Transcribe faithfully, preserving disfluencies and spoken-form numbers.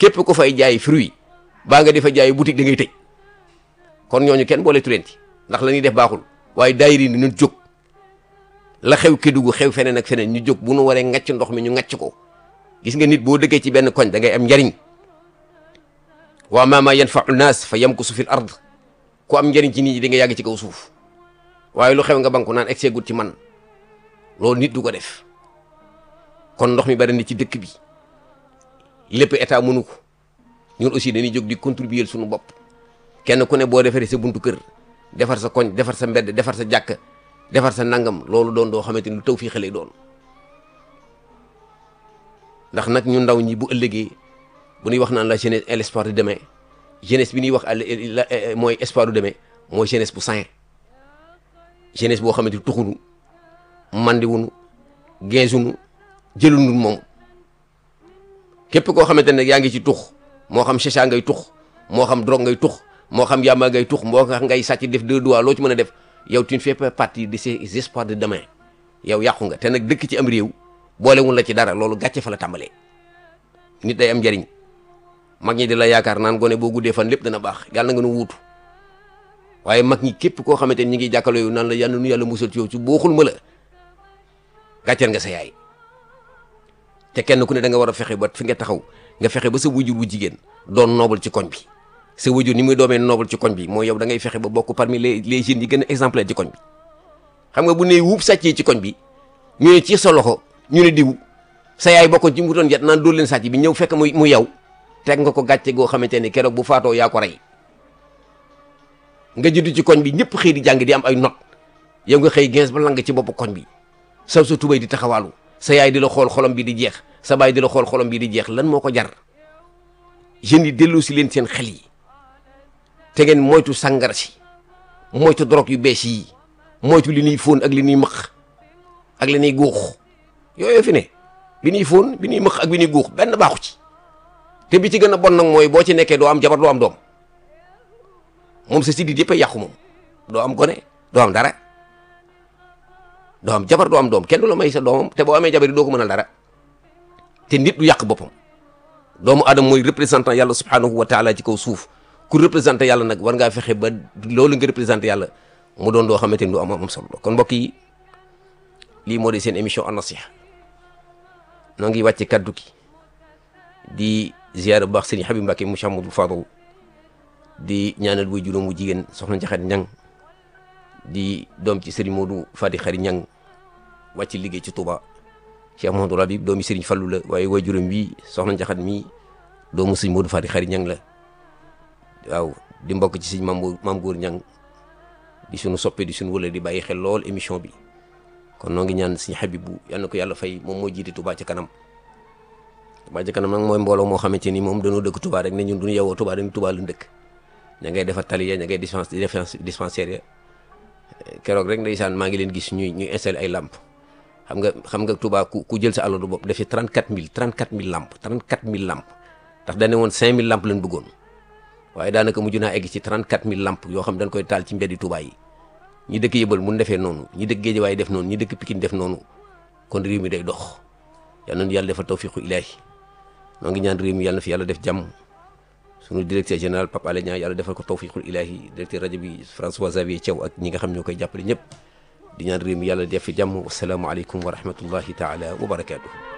képp ko fay jaay fruit baa nga defa jaay boutique da ngay tëj kon ñooñu kenn booletu leen ci ndax la ñuy def baaxul waaye daayira ni ñu jóg la xew Kédougou xew feneen ak feneen ñu jóg bu nu waree ngacc ndox mi ñu ngacc ko gis nga nit boo dëggee ci benn koñ da ngay am njariñ wa ma ma yanfa'u naas fa yamkusu fil ard ku am njariñ ci nit ñi di nga yàgg ci kaw suuf waaye lu xew nga banku naan egg gut ci man loolu nit du ko def kon ndox mi bari na ci dëkk bi lépp état mënu ko ñun aussi dañuy jóg di contribuer suñu bopp kenn ku ne boo defaree sa buntu kër defar sa koñ defar sa mbedd defar sa jàkk defar sa nangam loolu doon doo xamante ni lu taw fii xale doon ndax nag ñu ndaw ñi bu ëllëgee bu ñuy wax naan la jeunesse est l'espoir de demain jeunesse bi ñuy wax mooy espoir de demain mooy jeunesse bu sain jeunesse boo xamante ni tuxunu mandiwunu geesunu jëlunu moom képp koo xamante ne yaa ngi ci tux moo xam chicha ngay tux moo xam drogue ngay tux moo xam yàmba ngay tux moo xam ngay sàcc def deux doigts loo ci mën a def yow tu ne fais pas partie de ces espoirs de demain yow yàqu nga te nag dëkk ci am réew boolewul la ci dara loolu gàcce fa la tàmbalee nit day am njariñ mag ñi di la yaakaar naan gone boo guddee fan lépp dana baax yàlla na nga nu wuutu waaye mag ñi képp koo xamante ni ñi ngi jàkkaloo yow naan la yàlla nu yàlla musal ci yow ci booxul ma la gàcceel nga sa yaay te kenn ku ne da nga war a fexe ba fi nga taxaw nga fexe ba sa wujur wu jigéen doon noble ci koñ bi sa wujur ni muy doomee noble ci koñ bi mooy yow da ngay fexe ba bokk parmi les les jeunes yi gën a exemplaire ci koñ bi xam nga bu ne wuub sàccee ci koñ bi ñu ne ci sa loxo ñu ne diw sa yaay bokkoon ci mu doon yat naan dóor leen sàcc bi ñëw fekk muy mu yow teg nga ko gàcce goo xamante ne keroog bu faatoo yaa ko rey nga judd ci koñ bi ñëpp xëy di jàng di am ay not yow nga xëy gens ba lang ci bopp koñ bi saw sa tubay di taxawaalu sa yaay di la xool xolom bi di jeex sa baay di la xool xolom bi di jeex lan moo ko jar jeunes yi dellu si leen seen xel yi te ngeen moytu sàngara si moytu drogue yu bees yi moytu li ñuy fóon ak li ñuy mëq ak li ñuy guux yooyu fi ne bi ñuy fóon bi ñuy mëq ak bi ñuy guux benn baaxu ci te bi ci gën a bon nag mooy boo ci nekkee doo am jabar doo am doom moom sa sidit yëpp a yàqu moom doo am gone doo am dara doo am jabar doo am doom kenn du la may sa doomam te boo amee jabar yi doo ko mënal dara te nit du yàq boppam doomu aadama mooy représentant yàlla subhanahu wa taala ci kaw suuf ku représenté yàlla nag war ngaa fexe ba loolu nga représenté yàlla mu doon doo xamante ni du am am solo kon mbokk yi lii moo di seen émission An-Nasiha noo ngi wàcce kaddu ki di ziyaara bu baax sëriñ Habib Mbacké mu Cheikh Ahmadou Fadal di ñaanal buy juróom mu jigéen soxna Njaxat Ñang di doom ci sëriñ Modou Fadi Xari Ñang wàcc liggéey ci Touba Cheikh Mouhamadou Rabib doomi sëriñ Fallu la waaye way juróom wi soxna Njaxat mi doomu sëriñ Modou Fadi Xari Ñang la waaw di mbokk ci sëriñ Maam Maam Góor Ñang di sunu soppe di sunu wëla di bàyyi xel lool émission bi kon noo ngi ñaan sëriñ Habibu yal na ko yàlla fay moom moo jiite Touba ci kanam Touba ci kanam nag mooy mbooloo moo xamante ni moom dañoo dëkk Touba rek ne ñun duñu yewoo Touba dañu Touba lañ dëkk ña ngay defar tali ya ña ngay dispensaire ya keroog rek ndeysaan maa ngi leen gis ñuy ñuy installé ay lamp xam nga xam nga Touba ku ku jël sa àllu bopp def ci trente-quatre mille trente-quatre mille lamp trente-quatre mille lamp ndax dañ ne woon cinq mille lamp lañ bëggoon waaye daanaka mujj naa egg ci trente-quatre mille lamp yoo xam dañ koy taal ci mbeddi Touba yi ñi dëkk Yëbal mun defee noonu ñi dëkk Géejawaay def noonu ñi dëkk Pikine def noonu kon réew mi day dox yal na yàlla defal tawfiqu ilaahi noo ngi ñaan réew mi yàlla na fi yàlla def jàmm sunu directeur général Pape Alé Niang yàlla defal ko tawfiqul ilaahi directeur rajo bi François Xavier Thiaw ak ñi nga xam ñoo koy jàppale ñëpp di ñaan réew mi yàlla def fi jàmm wasalaamu aleykum wa rahmatullahi taala wa barakaatuhu